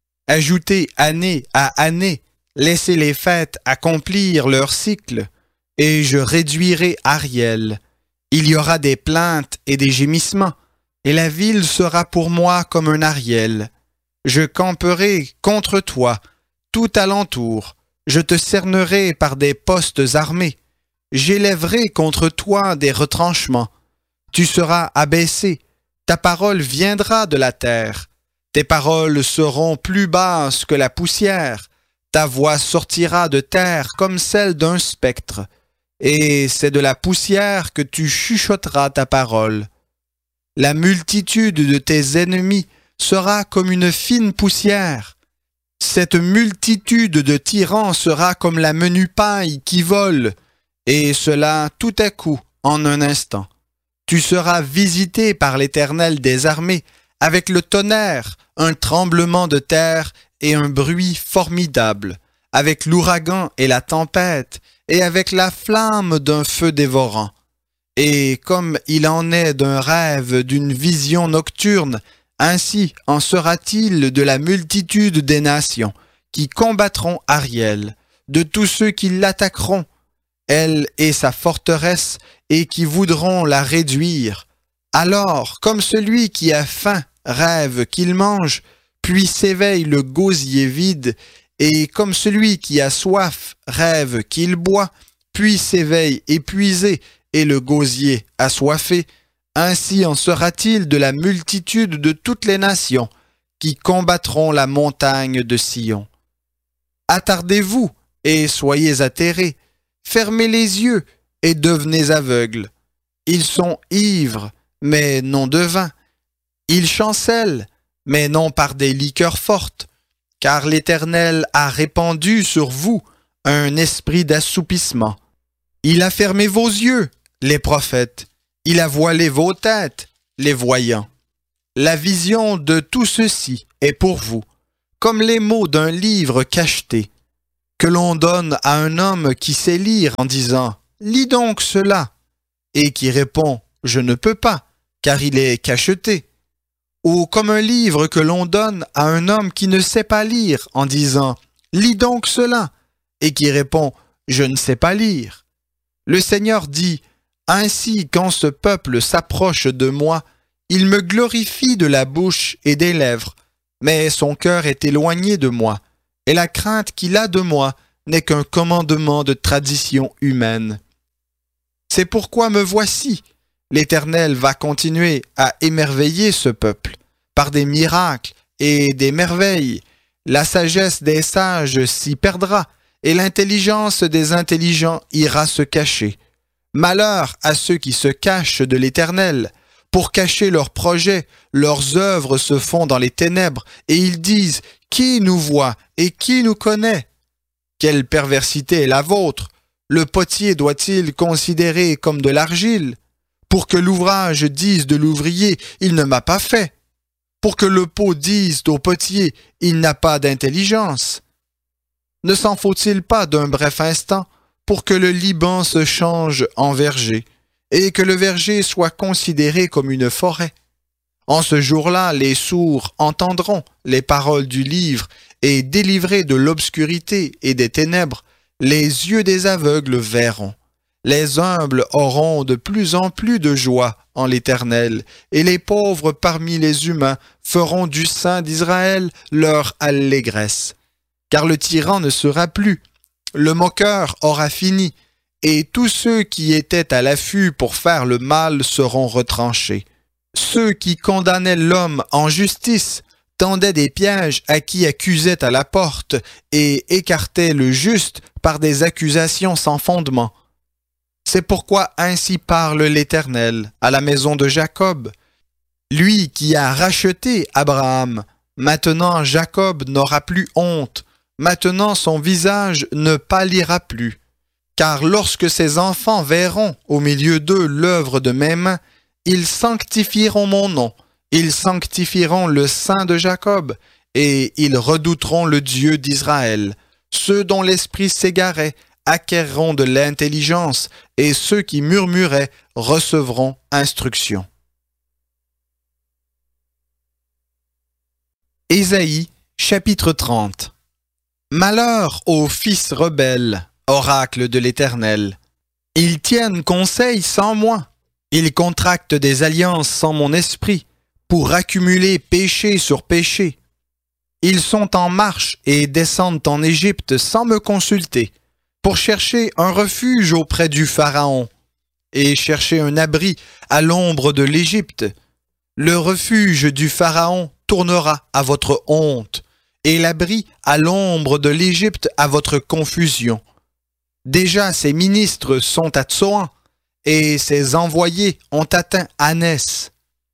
Ajoutez année à année, laissez les fêtes accomplir leur cycle, et je réduirai Ariel. Il y aura des plaintes et des gémissements, et la ville sera pour moi comme un Ariel. Je camperai contre toi, tout alentour. Je te cernerai par des postes armés. J'élèverai contre toi des retranchements. Tu seras abaissé. Ta parole viendra de la terre. Tes paroles seront plus basses que la poussière. Ta voix sortira de terre comme celle d'un spectre. Et c'est de la poussière que tu chuchoteras ta parole. La multitude de tes ennemis sera comme une fine poussière. Cette multitude de tyrans sera comme la menue paille qui vole, et cela tout à coup, en un instant. Tu seras visité par l'Éternel des armées, avec le tonnerre, un tremblement de terre et un bruit formidable, avec l'ouragan et la tempête, et avec la flamme d'un feu dévorant. Et comme il en est d'un rêve, d'une vision nocturne, ainsi en sera-t-il de la multitude des nations qui combattront Ariel, de tous ceux qui l'attaqueront, elle et sa forteresse, et qui voudront la réduire. Alors, comme celui qui a faim rêve qu'il mange, puis s'éveille le gosier vide, et comme celui qui a soif rêve qu'il boit, puis s'éveille épuisé, et le gosier assoiffé, ainsi en sera-t-il de la multitude de toutes les nations qui combattront la montagne de Sion. Attardez-vous et soyez atterrés, fermez les yeux et devenez aveugles. Ils sont ivres, mais non de vin. Ils chancellent, mais non par des liqueurs fortes, car l'Éternel a répandu sur vous un esprit d'assoupissement. Il a fermé vos yeux, les prophètes. Il a voilé vos têtes, les voyants. La vision de tout ceci est pour vous, comme les mots d'un livre cacheté, que l'on donne à un homme qui sait lire en disant « Lis donc cela » et qui répond « Je ne peux pas, car il est cacheté ». Ou comme un livre que l'on donne à un homme qui ne sait pas lire en disant « Lis donc cela » et qui répond « Je ne sais pas lire ». Le Seigneur dit « Ainsi, quand ce peuple s'approche de moi, il me glorifie de la bouche et des lèvres, mais son cœur est éloigné de moi, et la crainte qu'il a de moi n'est qu'un commandement de tradition humaine. C'est pourquoi me voici. L'Éternel va continuer à émerveiller ce peuple par des miracles et des merveilles. La sagesse des sages s'y perdra, et l'intelligence des intelligents ira se cacher. Malheur à ceux qui se cachent de l'Éternel. Pour cacher leurs projets, leurs œuvres se font dans les ténèbres, et ils disent « Qui nous voit et qui nous connaît ?» Quelle perversité est la vôtre! Le potier doit-il considérer comme de l'argile? Pour que l'ouvrage dise de l'ouvrier « Il ne m'a pas fait », pour que le pot dise au potier « Il n'a pas d'intelligence ». Ne s'en faut-il pas d'un bref instant pour que le Liban se change en verger et que le verger soit considéré comme une forêt? En ce jour-là, les sourds entendront les paroles du livre et délivrés de l'obscurité et des ténèbres, les yeux des aveugles verront. Les humbles auront de plus en plus de joie en l'Éternel, et les pauvres parmi les humains feront du Saint d'Israël leur allégresse. Car le tyran ne sera plus, le moqueur aura fini, et tous ceux qui étaient à l'affût pour faire le mal seront retranchés. Ceux qui condamnaient l'homme en justice tendaient des pièges à qui accusait à la porte et écartaient le juste par des accusations sans fondement. C'est pourquoi ainsi parle l'Éternel à la maison de Jacob. Lui qui a racheté Abraham, maintenant Jacob n'aura plus honte, maintenant son visage ne pâlira plus. Car lorsque ses enfants verront au milieu d'eux l'œuvre de mes mains, ils sanctifieront mon nom, ils sanctifieront le Saint de Jacob, et ils redouteront le Dieu d'Israël. Ceux dont l'esprit s'égarait acquerront de l'intelligence, et ceux qui murmuraient recevront instruction. Ésaïe, chapitre 30. Malheur aux fils rebelles, oracle de l'Éternel. Ils tiennent conseil sans moi, ils contractent des alliances sans mon esprit, pour accumuler péché sur péché. Ils sont en marche et descendent en Égypte sans me consulter, pour chercher un refuge auprès du Pharaon, et chercher un abri à l'ombre de l'Égypte. Le refuge du Pharaon tournera à votre honte, et l'abri à l'ombre de l'Égypte à votre confusion. Déjà ses ministres sont à Tsoan, et ses envoyés ont atteint Anès.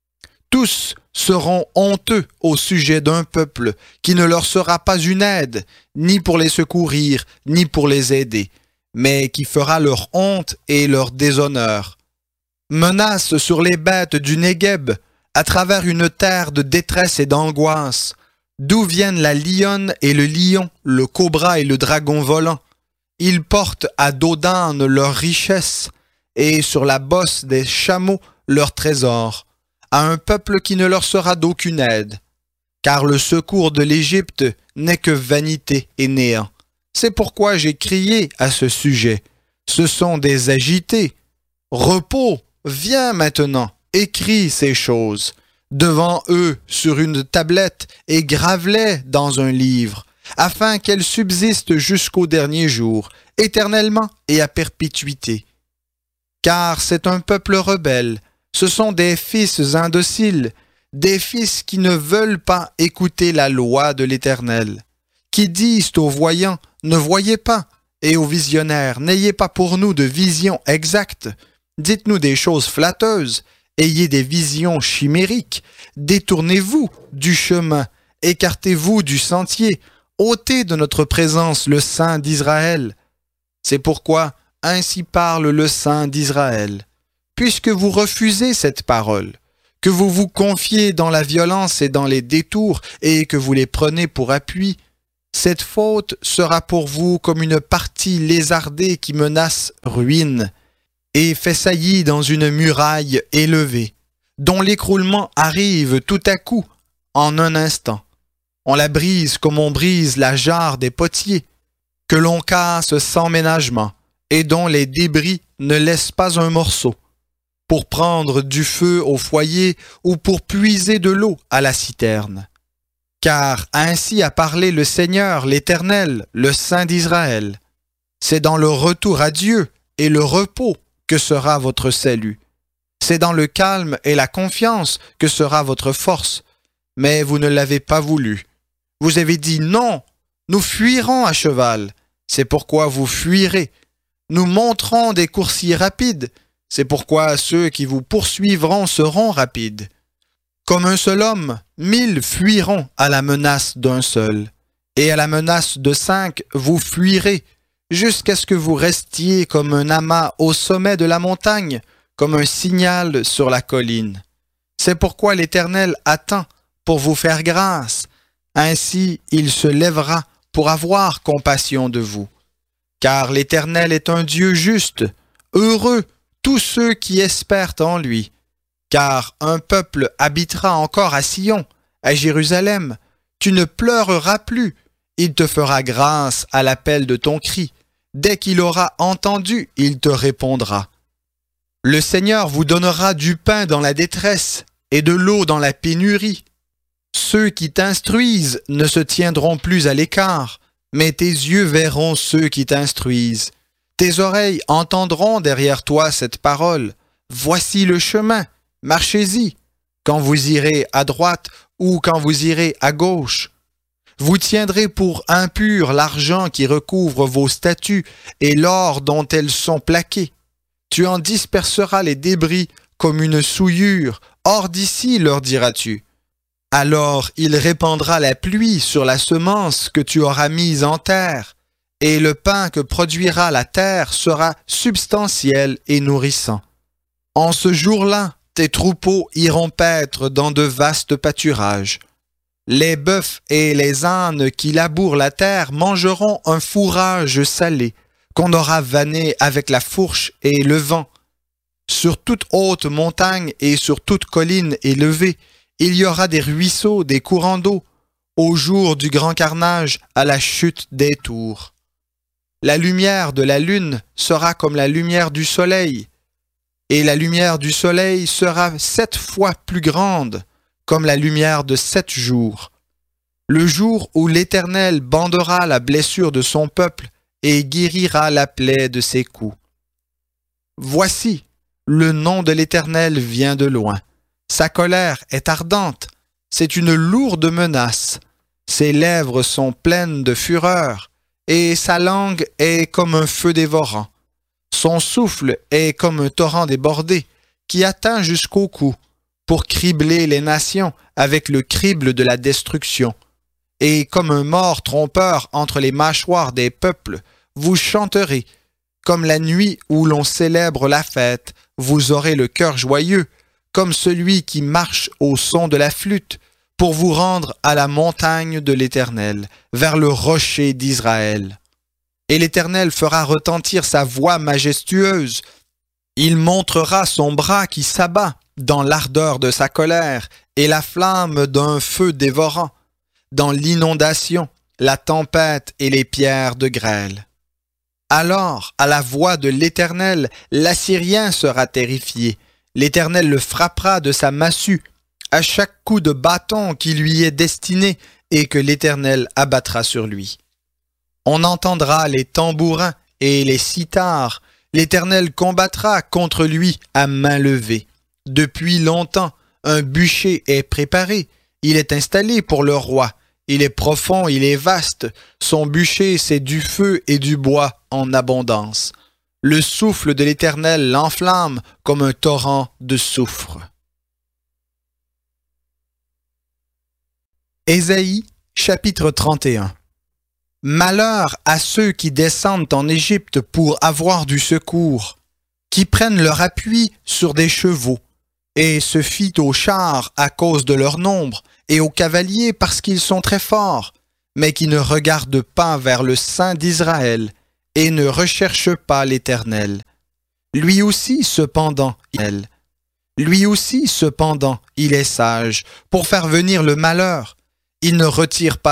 Tous seront honteux au sujet d'un peuple qui ne leur sera pas une aide, ni pour les secourir, ni pour les aider, mais qui fera leur honte et leur déshonneur. Menace sur les bêtes du Négueb, à travers une terre de détresse et d'angoisse, d'où viennent la lionne et le lion, le cobra et le dragon volant. Ils portent à dos d'âne leurs richesses, et sur la bosse des chameaux leurs trésors, à un peuple qui ne leur sera d'aucune aide. Car le secours de l'Égypte n'est que vanité et néant. C'est pourquoi j'ai crié à ce sujet. Ce sont des agités. Repos, viens maintenant, écris ces choses. Devant eux sur une tablette et grave-les dans un livre, afin qu'elles subsistent jusqu'au dernier jour, éternellement et à perpétuité. Car c'est un peuple rebelle, ce sont des fils indociles, des fils qui ne veulent pas écouter la loi de l'Éternel, qui disent aux voyants, ne voyez pas, et aux visionnaires, n'ayez pas pour nous de visions exactes, dites-nous des choses flatteuses, ayez des visions chimériques, détournez-vous du chemin, écartez-vous du sentier, ôtez de notre présence le Saint d'Israël. C'est pourquoi ainsi parle le Saint d'Israël. puisque vous refusez cette parole, que vous vous confiez dans la violence et dans les détours et que vous les prenez pour appui, cette faute sera pour vous comme une partie lézardée qui menace ruine et fait saillie dans une muraille élevée, dont l'écroulement arrive tout à coup, en un instant. On la brise comme on brise la jarre des potiers, que l'on casse sans ménagement, et dont les débris ne laissent pas un morceau, pour prendre du feu au foyer ou pour puiser de l'eau à la citerne. Car ainsi a parlé le Seigneur, l'Éternel, le Saint d'Israël. C'est dans le retour à Dieu et le repos que sera votre salut. C'est dans le calme et la confiance que sera votre force. Mais vous ne l'avez pas voulu. Vous avez dit non, nous fuirons à cheval. C'est pourquoi vous fuirez. Nous monterons des coursiers rapides. C'est pourquoi ceux qui vous poursuivront seront rapides. Comme un seul homme, 1000 fuiront à la menace d'un seul. Et à la menace de 5, vous fuirez, jusqu'à ce que vous restiez comme un amas au sommet de la montagne, comme un signal sur la colline. C'est pourquoi l'Éternel attend pour vous faire grâce. Ainsi, il se lèvera pour avoir compassion de vous. Car l'Éternel est un Dieu juste, heureux tous ceux qui espèrent en lui. Car un peuple habitera encore à Sion, à Jérusalem. Tu ne pleureras plus. Il te fera grâce à l'appel de ton cri. Dès qu'il aura entendu, il te répondra. Le Seigneur vous donnera du pain dans la détresse et de l'eau dans la pénurie. Ceux qui t'instruisent ne se tiendront plus à l'écart, mais tes yeux verront ceux qui t'instruisent. Tes oreilles entendront derrière toi cette parole. Voici le chemin. Marchez-y, quand vous irez à droite ou quand vous irez à gauche. Vous tiendrez pour impur l'argent qui recouvre vos statues et l'or dont elles sont plaquées. Tu en disperseras les débris comme une souillure. Hors d'ici, leur diras-tu. Alors il répandra la pluie sur la semence que tu auras mise en terre, et le pain que produira la terre sera substantiel et nourrissant. En ce jour-là, tes troupeaux iront paître dans de vastes pâturages. Les bœufs et les ânes qui labourent la terre mangeront un fourrage salé, qu'on aura vanné avec la fourche et le vent. Sur toute haute montagne et sur toute colline élevée, il y aura des ruisseaux, des courants d'eau, au jour du grand carnage, à la chute des tours. La lumière de la lune sera comme la lumière du soleil, et la lumière du soleil sera 7 fois plus grande, comme la lumière de 7 jours. Le jour où l'Éternel bandera la blessure de son peuple et guérira la plaie de ses coups. Voici, le nom de l'Éternel vient de loin. Sa colère est ardente, c'est une lourde menace. Ses lèvres sont pleines de fureur, et sa langue est comme un feu dévorant. Son souffle est comme un torrent débordé, qui atteint jusqu'au cou, pour cribler les nations avec le crible de la destruction. Et comme un mort trompeur entre les mâchoires des peuples, vous chanterez. Comme la nuit où l'on célèbre la fête, vous aurez le cœur joyeux, comme celui qui marche au son de la flûte, pour vous rendre à la montagne de l'Éternel, vers le rocher d'Israël. Et l'Éternel fera retentir sa voix majestueuse. Il montrera son bras qui s'abat dans l'ardeur de sa colère et la flamme d'un feu dévorant, dans l'inondation, la tempête et les pierres de grêle. Alors, à la voix de l'Éternel, l'Assyrien sera terrifié. L'Éternel le frappera de sa massue, à chaque coup de bâton qui lui est destiné et que l'Éternel abattra sur lui. On entendra les tambourins et les cithars. L'Éternel combattra contre lui à main levée. Depuis longtemps, un bûcher est préparé. Il est installé pour le roi. Il est profond, il est vaste. Son bûcher, c'est du feu et du bois en abondance. Le souffle de l'Éternel l'enflamme comme un torrent de soufre. Ésaïe, chapitre 31. Malheur à ceux qui descendent en Égypte pour avoir du secours, qui prennent leur appui sur des chevaux, et se fient aux chars à cause de leur nombre, et aux cavaliers parce qu'ils sont très forts, mais qui ne regardent pas vers le Saint d'Israël, et ne recherchent pas l'Éternel. Lui aussi, cependant, il est sage pour faire venir le malheur. Il ne retire pas